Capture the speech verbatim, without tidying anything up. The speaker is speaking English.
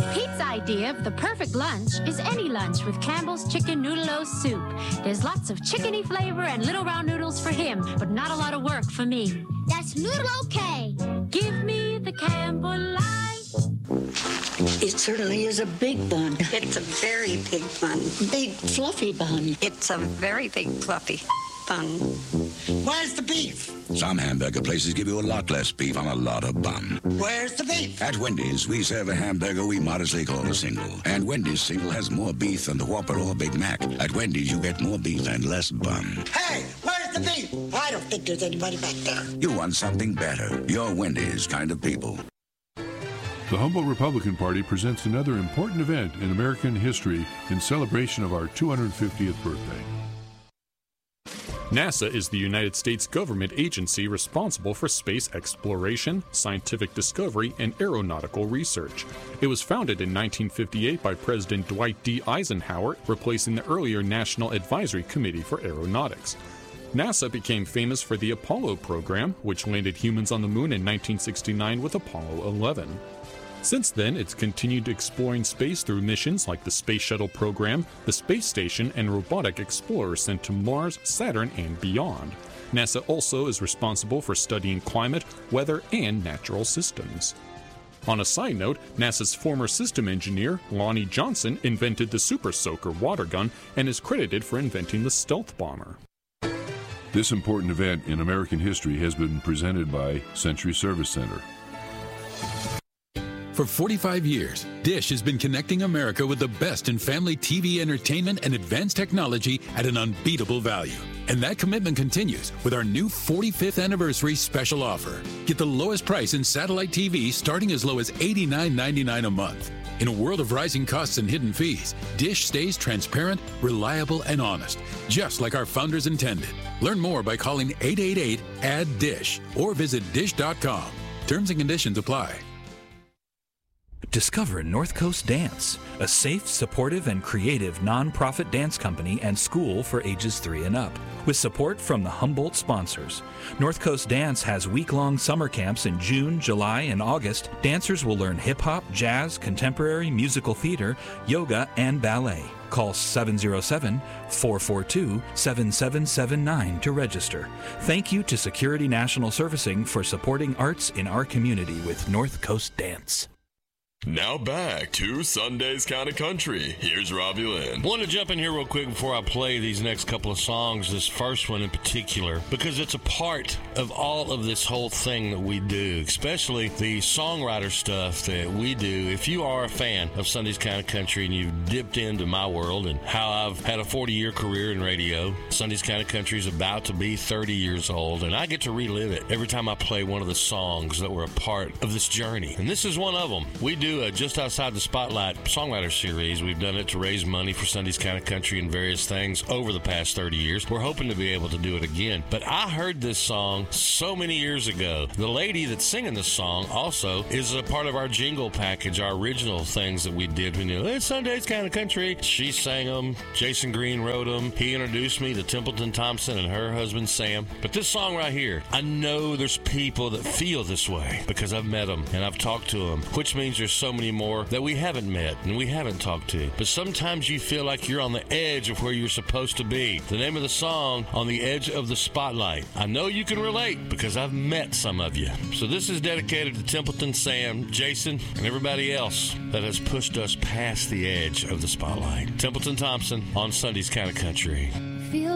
Pete's idea of the perfect lunch is any lunch with Campbell's Chicken Noodle-O Soup. There's lots of chickeny flavor and little round noodles for him, but not a lot of work for me. That's noodle-okay. Give me the Campbell Light. It certainly is a big bun. It's a very big bun. Big, fluffy bun. It's a very big, fluffy bun. Where's the beef? Some hamburger places give you a lot less beef on a lot of bun. Where's the beef? At Wendy's, we serve a hamburger we modestly call a single. And Wendy's single has more beef than the Whopper or Big Mac. At Wendy's, you get more beef and less bun. Hey, where's the beef? I don't think there's anybody back there. You want something better. You're Wendy's kind of people. The Humboldt Republican Party presents another important event in American history in celebration of our two hundred fiftieth birthday. NASA is the United States government agency responsible for space exploration, scientific discovery, and aeronautical research. It was founded in nineteen fifty-eight by President Dwight D. Eisenhower, replacing the earlier National Advisory Committee for Aeronautics. NASA became famous for the Apollo program, which landed humans on the moon in nineteen sixty-nine with Apollo eleven. Since then, it's continued exploring space through missions like the Space Shuttle program, the Space Station, and robotic explorers sent to Mars, Saturn, and beyond. NASA also is responsible for studying climate, weather, and natural systems. On a side note, NASA's former system engineer, Lonnie Johnson, invented the Super Soaker water gun and is credited for inventing the stealth bomber. This important event in American history has been presented by Century Service Center. For forty-five years, Dish has been connecting America with the best in family T V entertainment and advanced technology at an unbeatable value. And that commitment continues with our new forty-fifth anniversary special offer. Get the lowest price in satellite T V starting as low as eighty-nine ninety-nine a month. In a world of rising costs and hidden fees, Dish stays transparent, reliable, and honest, just like our founders intended. Learn more by calling eight eight eight, A D D I S H or visit dish dot com. Terms and conditions apply. Discover North Coast Dance, a safe, supportive, and creative nonprofit dance company and school for ages three and up. With support from the Humboldt sponsors. North Coast Dance has week-long summer camps in June, July, and August. Dancers will learn hip-hop, jazz, contemporary, musical theater, yoga, and ballet. Call seven oh seven, four four two, seven seven seven nine to register. Thank you to Security National Servicing for supporting arts in our community with North Coast Dance. Now back to Sunday's Kind of Country. Here's Robbie Lynn. I want to jump in here real quick before I play these next couple of songs, this first one in particular, because it's a part of all of this whole thing that we do, especially the songwriter stuff that we do. If you are a fan of Sunday's Kind of Country and you've dipped into my world and how I've had a forty-year career in radio, Sunday's Kind of Country is about to be thirty years old, and I get to relive it every time I play one of the songs that were a part of this journey. And this is one of them. We do a Just Outside the Spotlight songwriter series. We've done it to raise money for Sunday's Kind of Country and various things over the past thirty years. We're hoping to be able to do it again. But I heard this song so many years ago. The lady that's singing this song also is a part of our jingle package, our original things that we did. We knew, it's Sunday's Kind of Country. She sang them. Jason Green wrote them. He introduced me to Templeton Thompson and her husband, Sam. But this song right here, I know there's people that feel this way because I've met them and I've talked to them, which means there's so many more that we haven't met and we haven't talked to. But sometimes you feel like you're on the edge of where you're supposed to be. The name of the song, On the Edge of the Spotlight. I know you can relate because I've met some of you. So this is dedicated to Templeton, Sam, Jason, and everybody else that has pushed us past the edge of the spotlight. Templeton Thompson on Sunday's Kind of Country. Feel